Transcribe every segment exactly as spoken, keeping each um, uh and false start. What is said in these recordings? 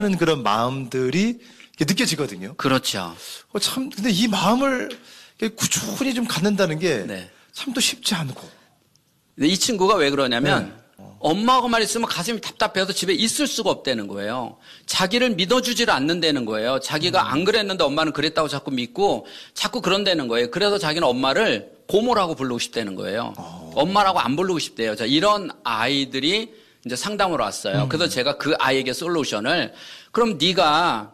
하는 그런 마음들이 느껴지거든요. 그렇죠. 어, 참, 근데 이 마음을 꾸준히 좀 갖는다는 게 참 또 네. 쉽지 않고. 근데 이 친구가 왜 그러냐면 네. 어. 엄마하고만 있으면 가슴이 답답해서 집에 있을 수가 없다는 거예요. 자기를 믿어주지를 않는다는 거예요. 자기가 음. 안 그랬는데 엄마는 그랬다고 자꾸 믿고 자꾸 그런다는 거예요. 그래서 자기는 엄마를 고모라고 부르고 싶다는 거예요. 어. 엄마라고 안 부르고 싶대요. 자, 이런 아이들이 이제 상담으로 왔어요. 음. 그래서 제가 그 아이에게 솔루션을 그럼 네가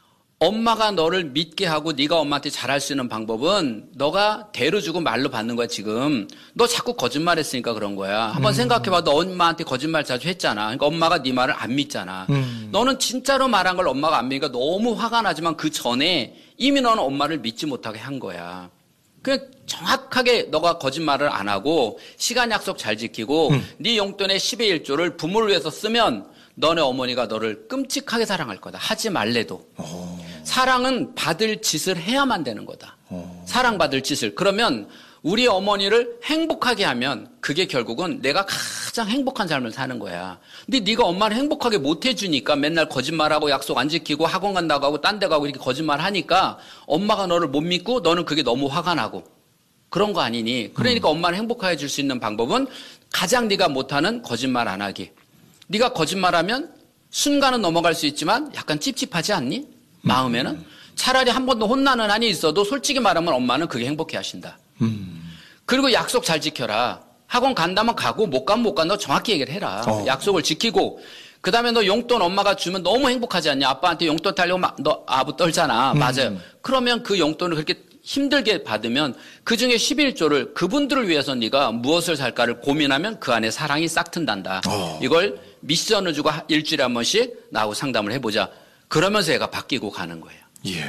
엄마가 너를 믿게 하고 네가 엄마한테 잘할 수 있는 방법은 너가 대로 주고 말로 받는 거야 지금. 너 자꾸 거짓말했으니까 그런 거야. 한번 음. 생각해봐. 너 엄마한테 거짓말 자주 했잖아. 그러니까 엄마가 네 말을 안 믿잖아. 음. 너는 진짜로 말한 걸 엄마가 안 믿으니까 너무 화가 나지만 그 전에 이미 너는 엄마를 믿지 못하게 한 거야. 그냥 정확하게 너가 거짓말을 안 하고 시간 약속 잘 지키고 음. 네 용돈의 십의 일 조를 부모를 위해서 쓰면 너네 어머니가 너를 끔찍하게 사랑할 거다. 하지 말래도. 오. 사랑은 받을 짓을 해야만 되는 거다. 오. 사랑받을 짓을. 그러면 우리 어머니를 행복하게 하면 그게 결국은 내가 가장 행복한 삶을 사는 거야. 근데 네가 엄마를 행복하게 못 해주니까 맨날 거짓말하고 약속 안 지키고 학원 간다고 하고 딴 데 가고 이렇게 거짓말하니까 엄마가 너를 못 믿고 너는 그게 너무 화가 나고 그런 거 아니니. 그러니까 음. 엄마를 행복하게 해줄 수 있는 방법은 가장 네가 못하는 거짓말 안 하기. 네가 거짓말하면 순간은 넘어갈 수 있지만 약간 찝찝하지 않니? 마음에는? 음. 차라리 한 번도 혼나는 한이 있어도 솔직히 말하면 엄마는 그게 행복해 하신다. 음. 그리고 약속 잘 지켜라. 학원 간다면 가고 못 가면 못 간다고 정확히 얘기를 해라. 어. 약속을 지키고 그 다음에 너 용돈 엄마가 주면 너무 행복하지 않냐? 아빠한테 용돈 달려고 막 너 아부 떨잖아. 음. 맞아요. 그러면 그 용돈을 그렇게 힘들게 받으면 그중에 십일 조를 그분들을 위해서 네가 무엇을 살까를 고민하면 그 안에 사랑이 싹 튼단다. 어. 이걸 미션을 주고 일주일에 한 번씩 나하고 상담을 해보자. 그러면서 애가 바뀌고 가는 거예요. 예.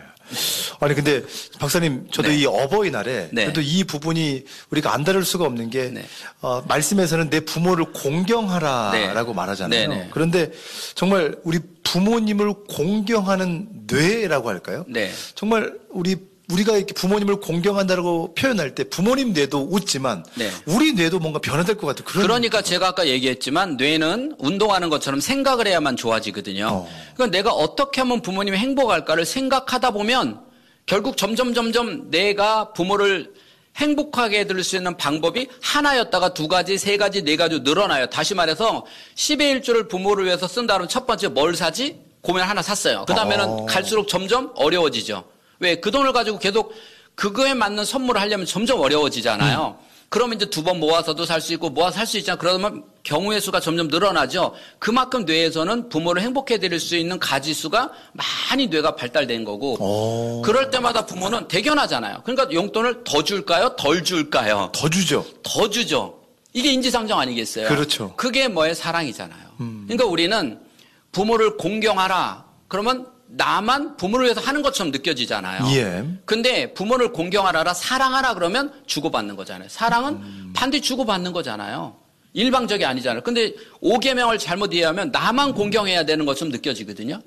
아니 근데 박사님 저도 네. 이 어버이날에 네. 그래도 이 부분이 우리가 안 다룰 수가 없는 게 네. 어, 말씀에서는 내 부모를 공경하라라고 네. 말하잖아요. 네. 그런데 정말 우리 부모님을 공경하는 뇌라고 할까요? 네. 정말 우리 우리가 이렇게 부모님을 공경한다고 표현할 때 부모님 뇌도 웃지만 네. 우리 뇌도 뭔가 변화될 것 같은 그런. 그러니까 느낌. 제가 아까 얘기했지만 뇌는 운동하는 것처럼 생각을 해야만 좋아지거든요. 어. 그러니까 내가 어떻게 하면 부모님이 행복할까를 생각하다 보면 결국 점점 점점 내가 부모를 행복하게 해드릴 수 있는 방법이 하나였다가 두 가지, 세 가지, 네 가지 늘어나요. 다시 말해서 십의 일 조를 부모를 위해서 쓴다 그러면 첫 번째 뭘 사지? 고민 하나 샀어요. 그 다음에는 어. 갈수록 점점 어려워지죠. 왜? 그 돈을 가지고 계속 그거에 맞는 선물을 하려면 점점 어려워지잖아요. 음. 그러면 이제 두 번 모아서도 살 수 있고 모아서 살 수 있잖아요. 그러면 경우의 수가 점점 늘어나죠. 그만큼 뇌에서는 부모를 행복해 드릴 수 있는 가지수가 많이 뇌가 발달된 거고 오. 그럴 때마다 부모는 대견하잖아요. 그러니까 용돈을 더 줄까요? 덜 줄까요? 더 주죠. 더 주죠. 이게 인지상정 아니겠어요? 그렇죠. 그게 뭐의 사랑이잖아요. 음. 그러니까 우리는 부모를 공경하라. 그러면 나만 부모를 위해서 하는 것처럼 느껴지잖아요. 예. 근데 부모를 공경하라, 사랑하라 그러면 주고받는 거잖아요. 사랑은 음. 반드시 주고받는 거잖아요. 일방적이 아니잖아요. 근데 오계명을 잘못 이해하면 나만 공경해야 되는 것처럼 느껴지거든요.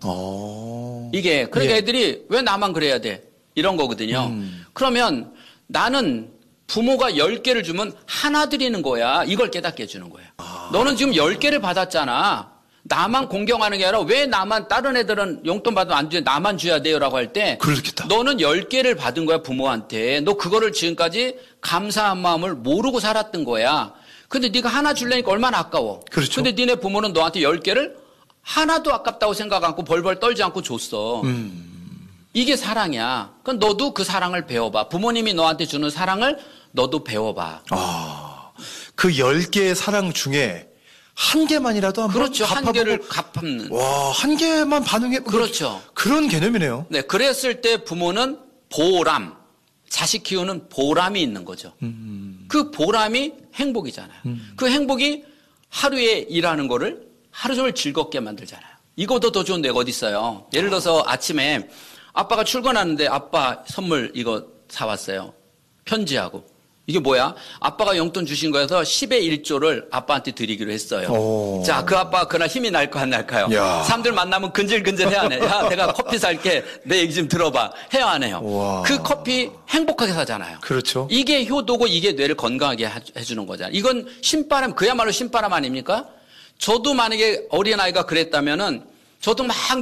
오. 이게 그러니까 예. 애들이 왜 나만 그래야 돼? 이런 거거든요. 음. 그러면 나는 부모가 열 개를 주면 하나 드리는 거야. 이걸 깨닫게 해주는 거예요. 아. 너는 지금 열 개를 받았잖아. 나만 공경하는 게 아니라 왜 나만 다른 애들은 용돈 받으면 안 줘야 나만 줘야 돼요라고 할 때 그렇겠다. 너는 열 개를 받은 거야 부모한테. 너 그거를 지금까지 감사한 마음을 모르고 살았던 거야. 근데 네가 하나 줄래니까 얼마나 아까워. 그렇죠. 근데 니네 부모는 너한테 열 개를 하나도 아깝다고 생각 않고 벌벌 떨지 않고 줬어. 음. 이게 사랑이야. 그럼 너도 그 사랑을 배워봐. 부모님이 너한테 주는 사랑을 너도 배워봐. 아, 그 열 개의 사랑 중에 한 개만이라도 한번 그렇죠. 한 개를 갚는. 와, 한 개만 반응해. 그렇죠. 그런 개념이네요. 네, 그랬을 때 부모는 보람, 자식 키우는 보람이 있는 거죠. 음. 그 보람이 행복이잖아요. 음. 그 행복이 하루에 일하는 거를 하루 종일 즐겁게 만들잖아요. 이거보다 더 좋은 데가 어디 있어요. 예를 들어서 아침에 아빠가 출근하는데 아빠 선물 이거 사왔어요. 편지하고. 이게 뭐야? 아빠가 용돈 주신 거여서 십의 일 조를 아빠한테 드리기로 했어요. 오. 자, 그 아빠가 그날 힘이 날까 안 날까요? 야. 사람들 만나면 근질근질 해야 하네. 야, 내가 커피 살게. 내 얘기 좀 들어봐. 해야 안 해요? 우와. 그 커피 행복하게 사잖아요. 그렇죠. 이게 효도고 이게 뇌를 건강하게 해주는 거잖아요. 이건 신바람, 그야말로 신바람 아닙니까? 저도 만약에 어린아이가 그랬다면은 저도 막